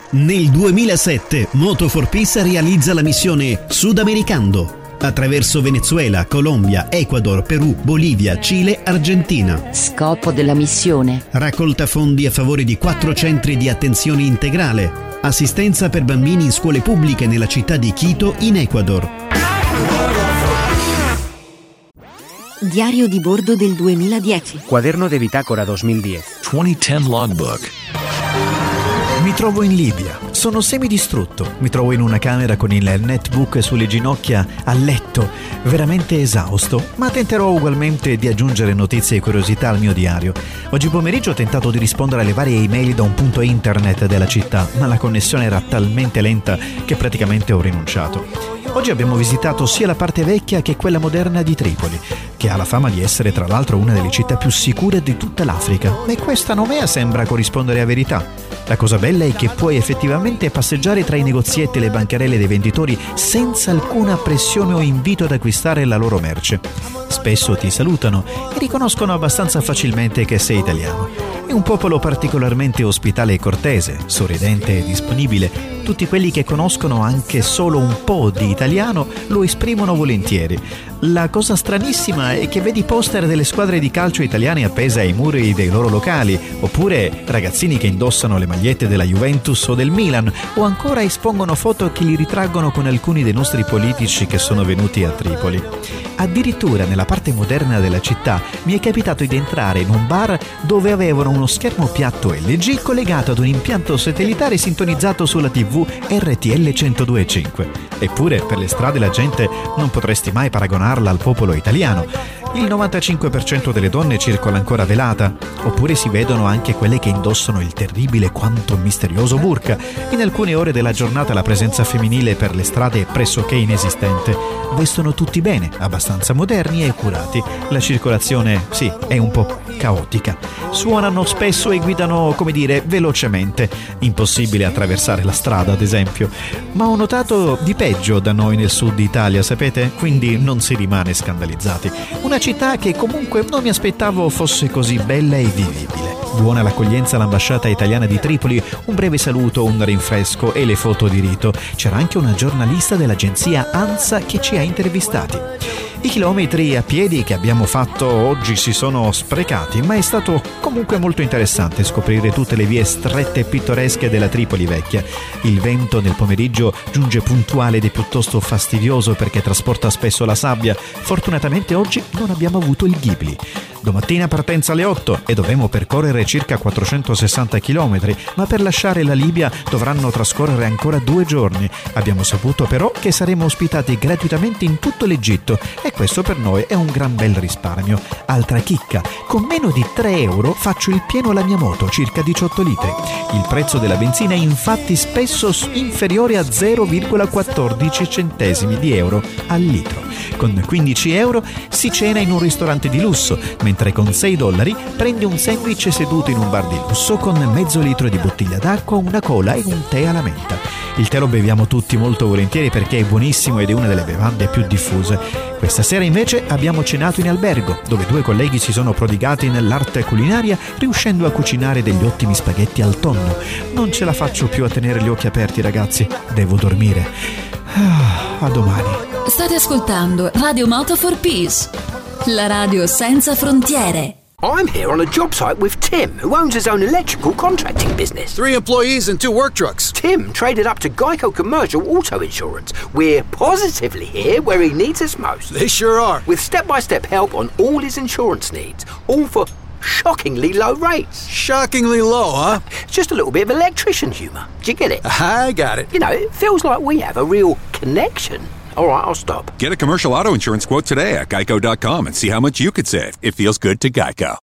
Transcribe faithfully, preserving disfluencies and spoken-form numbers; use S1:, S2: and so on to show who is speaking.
S1: Nel duemilasette Moto for Peace realizza la missione Sudamericando attraverso Venezuela, Colombia, Ecuador, Perù, Bolivia, Cile, Argentina.
S2: Scopo della missione:
S1: raccolta fondi a favore di quattro centri di attenzione integrale, assistenza per bambini in scuole pubbliche nella città di Quito, in Ecuador.
S2: Diario di bordo del duemiladieci.
S3: Cuaderno de bitácora duemiladieci.
S4: duemiladieci logbook.
S5: Mi trovo in Libia, sono semidistrutto, mi trovo in una camera con il netbook sulle ginocchia a letto, veramente esausto, ma tenterò ugualmente di aggiungere notizie e curiosità al mio diario. Oggi pomeriggio ho tentato di rispondere alle varie email da un punto internet della città, ma la connessione era talmente lenta che praticamente ho rinunciato. Oggi abbiamo visitato sia la parte vecchia che quella moderna di Tripoli, che ha la fama di essere tra l'altro una delle città più sicure di tutta l'Africa, e questa nomea sembra corrispondere a verità. La cosa bella è che puoi effettivamente passeggiare tra i negozietti e le bancarelle dei venditori senza alcuna pressione o invito ad acquistare la loro merce. Spesso ti salutano e riconoscono abbastanza facilmente che sei italiano. È un popolo particolarmente ospitale e cortese, sorridente e disponibile. Tutti quelli che conoscono anche solo un po' di italiano lo esprimono volentieri. La cosa stranissima è che vedi poster delle squadre di calcio italiane appese ai muri dei loro locali, oppure ragazzini che indossano le magliette della Juventus o del Milan, o ancora espongono foto che li ritraggono con alcuni dei nostri politici che sono venuti a Tripoli. Addirittura nella parte moderna della città mi è capitato di entrare in un bar dove avevano uno schermo piatto L G collegato ad un impianto satellitare sintonizzato sulla tivù R T L centodue e cinque. Eppure per le strade la gente non potresti mai paragonarla al popolo italiano. Il novantacinque per cento delle donne circola ancora velata, oppure si vedono anche quelle che indossano il terribile quanto misterioso burka. In alcune ore della giornata la presenza femminile per le strade è pressoché inesistente. Vestono tutti bene, abbastanza moderni e curati. La circolazione, sì, è un po' caotica. Suonano spesso e guidano, come dire, velocemente. Impossibile attraversare la strada, ad esempio. Ma ho notato di peggio da noi nel sud Italia, sapete? Quindi non si rimane scandalizzati. Una città che comunque non mi aspettavo fosse così bella e vivibile. Buona l'accoglienza all'ambasciata italiana di Tripoli, un breve saluto, un rinfresco e le foto di rito. C'era anche una giornalista dell'agenzia ANSA che ci ha intervistati. I chilometri a piedi che abbiamo fatto oggi si sono sprecati, ma è stato comunque molto interessante scoprire tutte le vie strette e pittoresche della Tripoli vecchia. Il vento nel pomeriggio giunge puntuale ed è piuttosto fastidioso perché trasporta spesso la sabbia. Fortunatamente oggi non abbiamo avuto il ghibli. Domattina partenza alle otto e dovremo percorrere circa quattrocentosessanta chilometri, ma per lasciare la Libia dovranno trascorrere ancora due giorni. Abbiamo saputo però che saremo ospitati gratuitamente in tutto l'Egitto e questo per noi è un gran bel risparmio. Altra chicca, con meno di tre euro faccio il pieno alla mia moto, circa diciotto litri. Il prezzo della benzina è infatti spesso inferiore a zero virgola quattordici centesimi di euro al litro. Con quindici euro si cena in un ristorante di lusso, mentre con sei dollari prendi un sandwich seduto in un bar di lusso con mezzo litro di bottiglia d'acqua, una cola e un tè alla menta. Il tè lo beviamo tutti molto volentieri perché è buonissimo ed è una delle bevande più diffuse. Questa sera invece abbiamo cenato in albergo, dove due colleghi si sono prodigati nell'arte culinaria riuscendo a cucinare degli ottimi spaghetti al tonno. Non ce la faccio più a tenere gli occhi aperti, ragazzi, devo dormire. Ah, a domani.
S6: State ascoltando Radio Moto for Peace, la radio senza frontiere.
S7: I'm here on a job site with Tim, who owns his own electrical contracting business.
S8: Three employees and two work trucks.
S7: Tim traded up to Geico Commercial Auto Insurance. We're positively here where he needs us most.
S8: They sure are.
S7: With step-by-step help on all his insurance needs, all for shockingly low rates.
S8: Shockingly low, huh?
S7: Just a little bit of electrician humour. Do you get it?
S8: I got it.
S7: You know, it feels like we have a real connection. All right, I'll stop.
S9: Get a commercial auto insurance quote today at geico dot com and see how much you could save. It feels good to Geico.